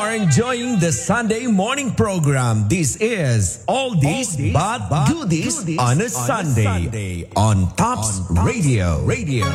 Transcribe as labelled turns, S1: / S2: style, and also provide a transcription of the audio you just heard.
S1: are enjoying the Sunday morning program. This is All This But Goodies on a Sunday on Tops Radio.